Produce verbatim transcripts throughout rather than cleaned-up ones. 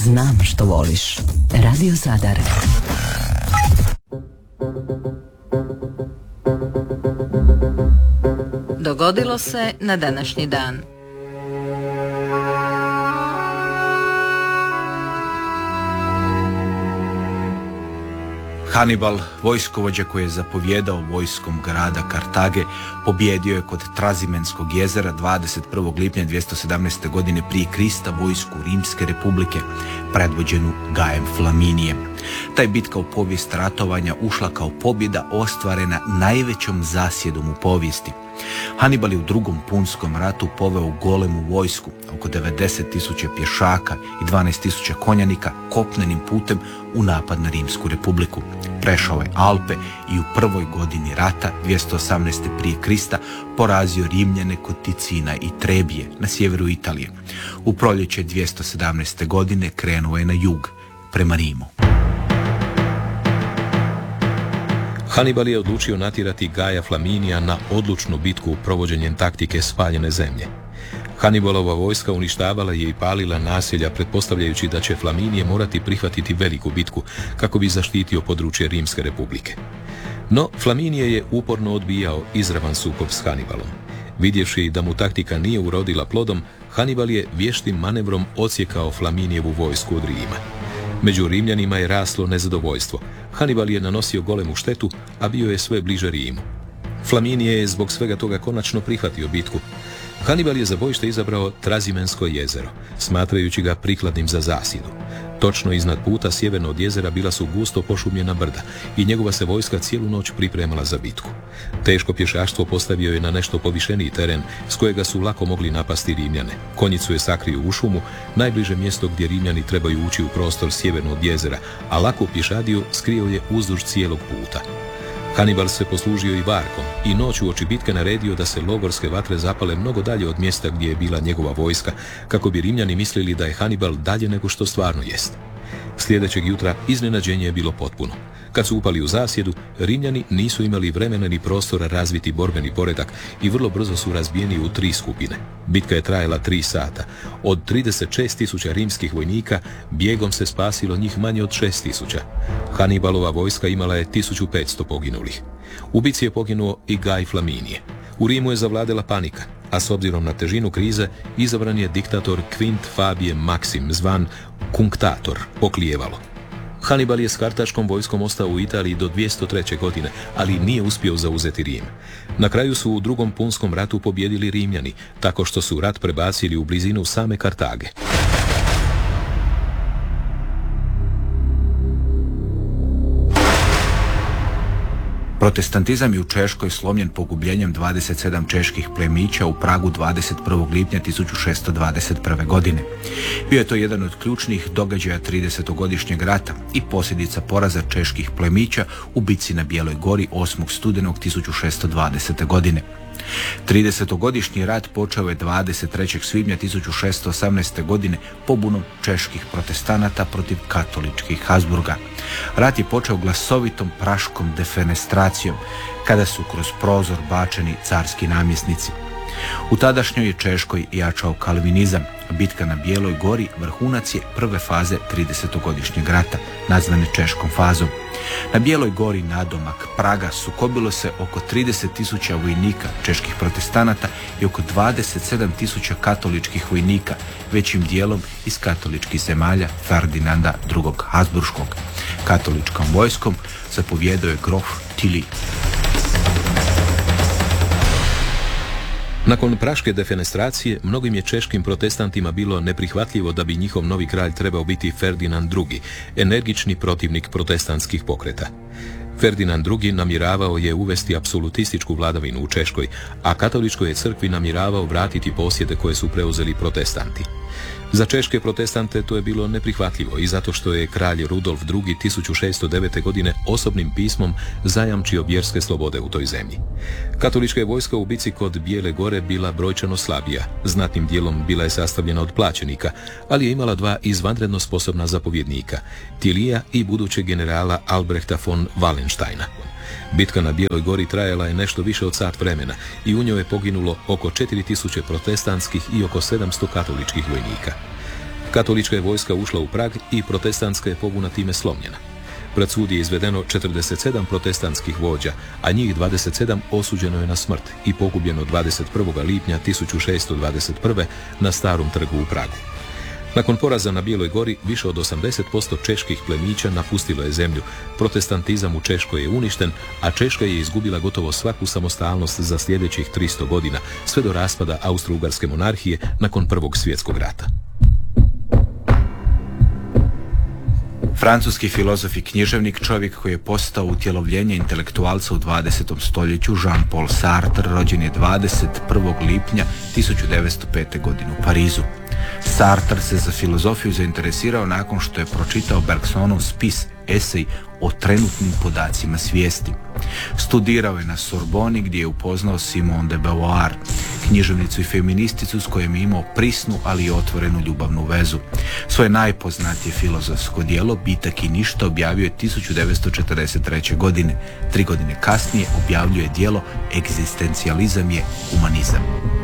Znam što voliš. Radio Zadar. Dogodilo se na današnji dan. Hanibal, vojskovođa koji je zapovjedao vojskom grada Kartage, pobjedio je kod Trazimenskog jezera dvadeset prvog lipnja dvjesto sedamnaeste. godine prije Krista vojsku Rimske republike, predvođenu Gajem Flaminijem. Ta je bitka u povijest ratovanja ušla kao pobjeda ostvarena najvećom zasjedom u povijesti. Hanibal je u drugom punskom ratu poveo golemu vojsku, oko devedeset tisuća pješaka i dvanaest tisuća konjanika kopnenim putem u napad na Rimsku republiku. Prešao je Alpe i u prvoj godini rata dvjesto osamnaeste. prije Krista porazio Rimljane kod Ticina i Trebije na sjeveru Italije. U proljeće dvjesto sedamnaeste. godine krenuo je na jug, prema Rimu. Hanibal je odlučio natjerati Gaja Flaminija na odlučnu bitku provođenjem taktike spaljene zemlje. Hanibalova vojska uništavala je i palila naselja, pretpostavljajući da će Flaminije morati prihvatiti veliku bitku kako bi zaštitio područje Rimske republike. No, Flaminije je uporno odbijao izravan sukob s Hanibalom. Vidjevši da mu taktika nije urodila plodom, Hanibal je vještim manevrom odsjekao Flaminijevu vojsku od Rima. Među Rimljanima je raslo nezadovoljstvo. Hanibal je nanosio golemu štetu, a bio je sve bliže Rimu. Flaminije je zbog svega toga konačno prihvatio bitku. Hanibal je za bojište izabrao Trazimensko jezero, smatrajući ga prikladnim za zasjedu. Točno iznad puta sjeverno od jezera bila su gusto pošumljena brda i njegova se vojska cijelu noć pripremala za bitku. Teško pješaštvo postavio je na nešto povišeniji teren s kojega su lako mogli napasti Rimljane. Konjicu je sakrio u šumu, najbliže mjesto gdje Rimljani trebaju ući u prostor sjeverno od jezera, a laku pješadiju skrio je uzduž cijelog puta. Hanibal se poslužio i varkom i noć uoči bitke naredio da se logorske vatre zapale mnogo dalje od mjesta gdje je bila njegova vojska, kako bi Rimljani mislili da je Hanibal dalje nego što stvarno jest. Sljedećeg jutra iznenađenje je bilo potpuno. Kad su upali u zasjedu, Rimljani nisu imali vremena ni prostora razviti borbeni poredak i vrlo brzo su razbijeni u tri skupine. Bitka je trajala tri sata. Od trideset šest tisuća rimskih vojnika bijegom se spasilo njih manje od šest tisuća. Hanibalova vojska imala je tisuću petsto poginulih. U bitci je poginuo i Gaj Flaminije. U Rimu je zavladala panika, a s obzirom na težinu krize izabran je diktator Quint Fabije Maksim, zvan Kunktator, oklijevalo. Hanibal je s kartaškom vojskom ostao u Italiji do dvjesto treće. godine, ali nije uspio zauzeti Rim. Na kraju su u drugom punskom ratu pobjedili Rimljani, tako što su rat prebacili u blizinu same Kartage. Protestantizam je u Češkoj slomljen pogubljenjem dvadeset sedam čeških plemića u Pragu dvadeset prvog lipnja tisuću šesto dvadeset prve. godine. Bio je to jedan od ključnih događaja tridesetogodišnjeg rata i posljedica poraza čeških plemića u bitci na Bijeloj gori osmog studenog tisuću šesto dvadesete. godine. tridesetogodišnji rat počeo je dvadeset trećeg svibnja tisuću šesto osamnaeste. godine pobunom čeških protestanata protiv katoličkih Habsburga. Rat je počeo glasovitom praškom defenestracijom, kada su kroz prozor bačeni carski namjesnici. U tadašnjoj je Češkoj jačao kalvinizam. Bitka na Bijeloj gori vrhunac je prve faze tridesetogodišnjeg rata, nazvane Češkom fazom. Na Bijeloj gori nadomak Praga sukobilo se oko trideset tisuća vojnika čeških protestanata i oko dvadeset sedam tisuća katoličkih vojnika, većim dijelom iz katoličkih zemalja Ferdinanda drugog. Habsburškog. Katoličkom vojskom zapovjedao je grof Tilly. Nakon praške defenestracije, mnogim je češkim protestantima bilo neprihvatljivo da bi njihov novi kralj trebao biti Ferdinand drugi, energični protivnik protestantskih pokreta. Ferdinand drugi namjeravao je uvesti apsolutističku vladavinu u Češkoj, a katoličkoj je crkvi namjeravao vratiti posjede koje su preuzeli protestanti. Za češke protestante to je bilo neprihvatljivo i zato što je kralj Rudolf drugi tisuću šesto devete. godine osobnim pismom zajamčio vjerske slobode u toj zemlji. Katolička je vojska u bici kod Bijele gore bila brojčano slabija, znatnim dijelom bila je sastavljena od plaćenika, ali je imala dva izvanredno sposobna zapovjednika, Tilija i budućeg generala Albrehta von Wallensteina. Bitka na Bijeloj gori trajala je nešto više od sat vremena i u njoj je poginulo oko četiri tisuće protestantskih i oko sedamsto katoličkih vojnika. Katolička je vojska ušla u Prag i protestantska je pobuna time slomljena. Pred sud je izvedeno četrdeset sedam protestantskih vođa, a njih dvadeset sedam osuđeno je na smrt i pogubljeno dvadeset prvog lipnja tisuću šesto dvadeset prve. na Starom trgu u Pragu. Nakon poraza na Bijeloj gori, više od osamdeset posto čeških plemića napustilo je zemlju, protestantizam u Češkoj je uništen, a Češka je izgubila gotovo svaku samostalnost za sljedećih tristo godina, sve do raspada Austro-Ugarske monarhije nakon Prvog svjetskog rata. Francuski filozof i književnik, čovjek koji je postao utjelovljenje intelektualca u dvadesetom stoljeću, Jean-Paul Sartre, rođen je dvadeset prvog lipnja tisuću devetsto pete. godine u Parizu. Sartre se za filozofiju zainteresirao nakon što je pročitao Bergsonov spis, esej o trenutnim podacima svijesti. Studirao je na Sorboni gdje je upoznao Simone de Beauvoir, književnicu i feministicu s kojom je imao prisnu, ali i otvorenu ljubavnu vezu. Svoje najpoznatije filozofsko djelo Bitak i ništa objavio je tisuću devetsto četrdeset treće. godine. Tri godine kasnije objavljuje djelo Egzistencijalizam je humanizam.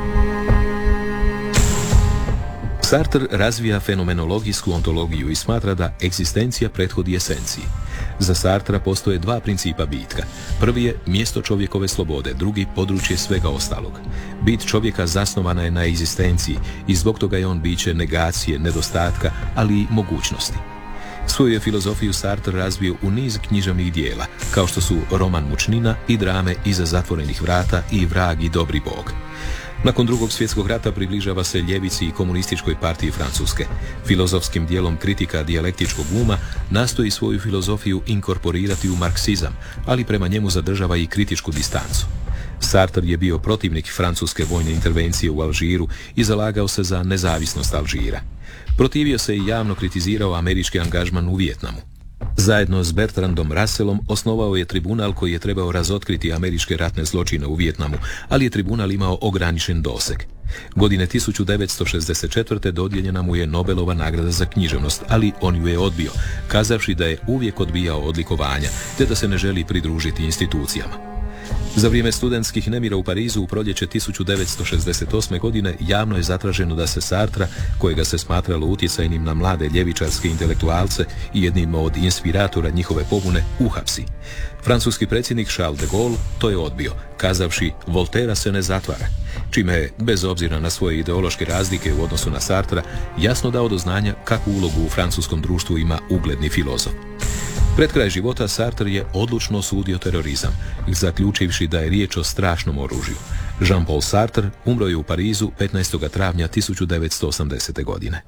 Sartre razvija fenomenologijsku ontologiju i smatra da egzistencija prethodi esenciji. Za Sartra postoje dva principa bitka. Prvi je mjesto čovjekove slobode, drugi područje svega ostalog. Bit čovjeka zasnovana je na egzistenciji i zbog toga je on biće negacije, nedostatka, ali i mogućnosti. Svoju je filozofiju Sartre razvio u niz književnih dijela, kao što su Roman mučnina i drame Iza zatvorenih vrata i Vrag i dobri bog. Nakon Drugog svjetskog rata približava se ljevici i komunističkoj partiji Francuske. Filozofskim dijelom Kritika dijalektičkog uma nastoji svoju filozofiju inkorporirati u marksizam, ali prema njemu zadržava i kritičku distancu. Sartre je bio protivnik francuske vojne intervencije u Alžiru i zalagao se za nezavisnost Alžira. Protivio se i javno kritizirao američki angažman u Vijetnamu. Zajedno s Bertrandom Russellom osnovao je tribunal koji je trebao razotkriti američke ratne zločine u Vijetnamu, ali je tribunal imao ograničen doseg. Godine tisuću devetsto šezdeset četvrte. dodijeljena mu je Nobelova nagrada za književnost, ali on ju je odbio, kazavši da je uvijek odbijao odlikovanja, te da se ne želi pridružiti institucijama. Za vrijeme studentskih nemira u Parizu u proljeće tisuću devetsto šezdeset osme. godine javno je zatraženo da se Sartra, kojega se smatralo utjecajnim na mlade ljevičarske intelektualce i jednim od inspiratora njihove pobune, uhapsi. Francuski predsjednik Charles de Gaulle to je odbio, kazavši Voltera se ne zatvara, čime je, bez obzira na svoje ideološke razlike u odnosu na Sartra, jasno dao do znanja kakvu ulogu u francuskom društvu ima ugledni filozof. Pred kraj života Sartre je odlučno osudio terorizam, zaključivši da je riječ o strašnom oružju. Jean-Paul Sartre umro je u Parizu petnaestog travnja tisuću devetsto osamdesete. godine.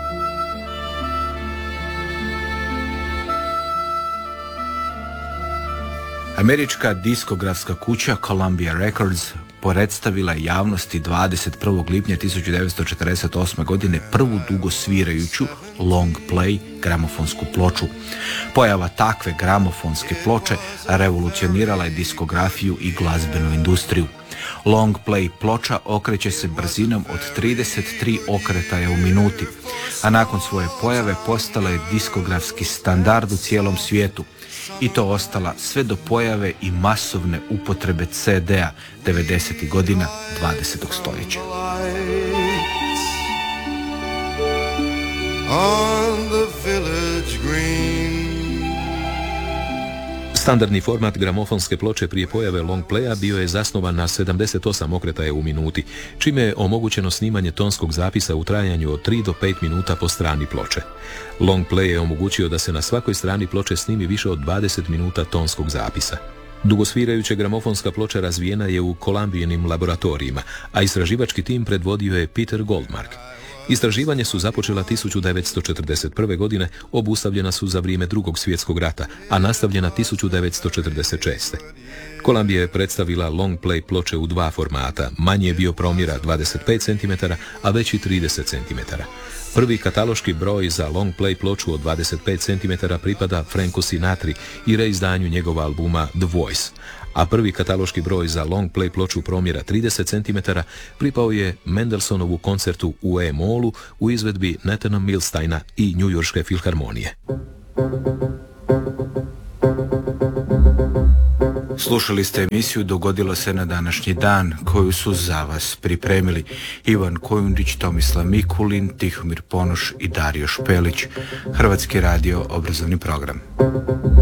Američka diskografska kuća Columbia Records predstavila je javnosti dvadeset prvog lipnja tisuću devetsto četrdeset osme. godine prvu dugo svirajuću long play gramofonsku ploču. Pojava takve gramofonske ploče revolucionirala je diskografiju i glazbenu industriju. Long play ploča okreće se brzinom od trideset tri okretaja u minuti, a nakon svoje pojave postala je diskografski standard u cijelom svijetu. I to ostala sve do pojave i masovne upotrebe ce de a devedesetih godina dvadesetog stoljeća. Standardni format gramofonske ploče prije pojave long playa bio je zasnovan na sedamdeset osam okretaja u minuti, čime je omogućeno snimanje tonskog zapisa u trajanju od tri do pet minuta po strani ploče. Long play je omogućio da se na svakoj strani ploče snimi više od dvadeset minuta tonskog zapisa. Dugosvirajuća gramofonska ploča razvijena je u Columbijinim laboratorijima, a istraživački tim predvodio je Peter Goldmark. Istraživanje su započela tisuću devetsto četrdeset prve. godine, obustavljena su za vrijeme Drugog svjetskog rata, a nastavljena tisuću devetsto četrdeset šeste. Columbia je predstavila long play ploče u dva formata, manji je bio promjera dvadeset pet centimetara, a veći trideset centimetara. Prvi kataloški broj za long play ploču od dvadeset pet centimetara pripada Franku Sinatri i reizdanju njegova albuma The Voice, a prvi kataloški broj za long play ploču promjera trideset centimetara pripao je Mendelsonovu koncertu u E-molu u izvedbi Nathana Milsteina i Njujorške filharmonije. Slušali ste emisiju Dogodilo se na današnji dan, koju su za vas pripremili Ivan Kojundić, Tomislav Mikulin, Tihomir Ponoš i Dario Špelić. Hrvatski radio, obrazovni program.